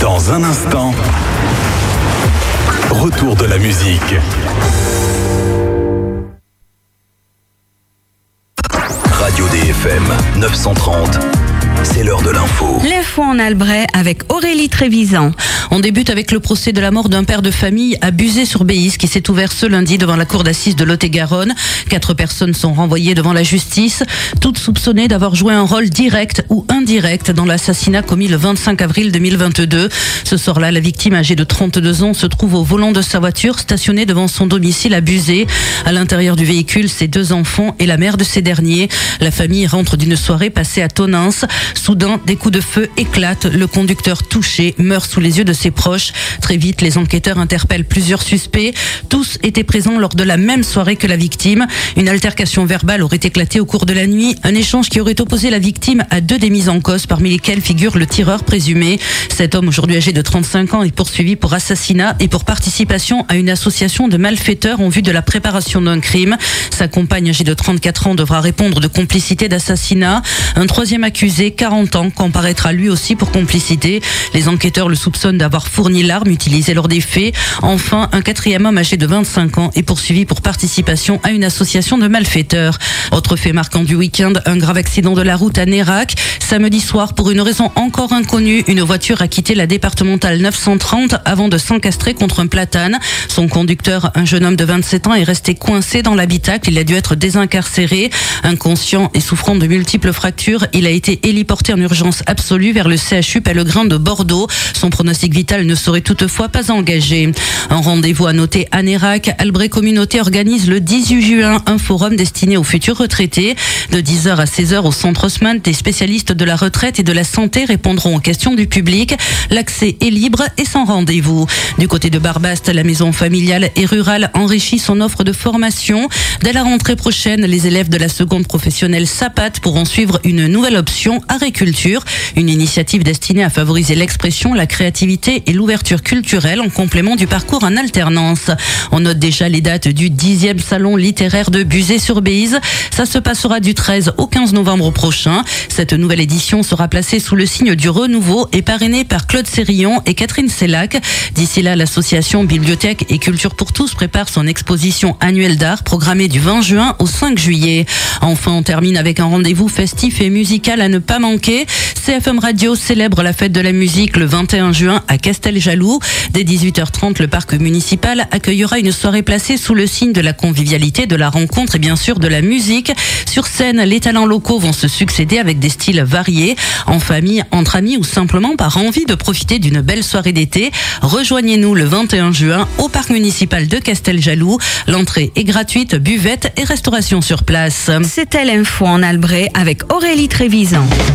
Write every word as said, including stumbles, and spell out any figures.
Dans un instant, retour de la musique. Radio D F M neuf cent trente, c'est l'heure de l'info. L'info en Albret avec Aurélie Trévisan. On débute avec le procès de la mort d'un père de famille à Buzet-sur-Béis qui s'est ouvert ce lundi devant la cour d'assises de Lot-et-Garonne. Quatre personnes sont renvoyées devant la justice, toutes soupçonnées d'avoir joué un rôle direct ou indirect dans l'assassinat commis le vingt-cinq avril deux mille vingt-deux. Ce soir-là, la victime âgée de trente-deux ans se trouve au volant de sa voiture stationnée devant son domicile à Buzet. À l'intérieur du véhicule, ses deux enfants et la mère de ces derniers. La famille rentre d'une soirée passée à Tonins. Soudain, des coups de feu éclatent. Le conducteur touché meurt sous les yeux de ses proches. Très vite, les enquêteurs interpellent plusieurs suspects. Tous étaient présents lors de la même soirée que la victime. Une altercation verbale aurait éclaté au cours de la nuit. Un échange qui aurait opposé la victime à deux des mises en cause, parmi lesquels figure le tireur présumé. Cet homme, aujourd'hui âgé de trente-cinq ans, est poursuivi pour assassinat et pour participation à une association de malfaiteurs en vue de la préparation d'un crime. Sa compagne, âgée de trente-quatre ans, devra répondre de complicité d'assassinat. Un troisième accusé, quarante ans, comparaîtra lui aussi pour complicité. Les enquêteurs le soupçonnent d'avoir fourni l'arme utilisée lors des faits. Enfin, un quatrième homme âgé de vingt-cinq ans est poursuivi pour participation à une association de malfaiteurs. Autre fait marquant du week-end, un grave accident de la route à Nérac. Samedi soir, pour une raison encore inconnue, une voiture a quitté la départementale neuf cent trente avant de s'encastrer contre un platane. Son conducteur, un jeune homme de vingt-sept ans, est resté coincé dans l'habitacle. Il a dû être désincarcéré. Inconscient et souffrant de multiples fractures, il a été héliporté en urgence absolue vers le C H U Pellegrin de Bordeaux. Son pronostic vital ne serait toutefois pas engagé. Un rendez-vous à noter à Nérac. Albret Communauté organise le dix-huit juin un forum destiné aux futurs retraités. De dix heures à seize heures au centre Haussmann, des spécialistes de la retraite et de la santé répondront aux questions du public. L'accès est libre et sans rendez-vous. Du côté de Barbaste, la maison familiale et rurale enrichit son offre de formation. Dès la rentrée prochaine, les élèves de la seconde professionnelle Sapat pourront suivre une nouvelle option, agriculture, une initiative destinée à favoriser l'expression, la créativité et l'ouverture culturelle en complément du parcours en alternance. On note déjà les dates du dixième salon littéraire de Buzet-sur-Béis. Ça se passera du treize au quinze novembre prochain. Cette nouvelle édition sera placée sous le signe du renouveau et parrainée par Claude Sérillon et Catherine Sellac. D'ici là, l'association Bibliothèque et Culture pour tous prépare son exposition annuelle d'art programmée du vingt juin au cinq juillet. Enfin, on termine avec un rendez-vous festif et musical à ne pas manquer. C F M Radio célèbre la fête de la musique le vingt et un juin à Casteljaloux. Dès dix-huit heures trente, le parc municipal accueillera une soirée placée sous le signe de la convivialité, de la rencontre et bien sûr de la musique. Sur scène, les talents locaux vont se succéder avec des styles variés. En famille, entre amis ou simplement par envie de profiter d'une belle soirée d'été, rejoignez-nous le vingt et un juin au parc municipal de Casteljaloux. L'entrée est gratuite, buvette et restauration sur place. C'était l'info en Albret avec Aurélie Trévisan.